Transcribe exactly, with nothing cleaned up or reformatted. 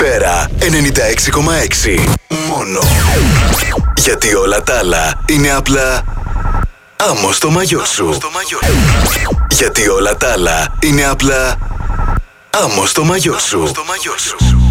Καλησπέρα ενενήντα έξι κόμμα έξι. Μόνο. Γιατί όλα τα άλλα είναι απλά άμμο στο μαγιό σου. Γιατί όλα τα άλλα είναι απλά άμμο στο μαγιό σου.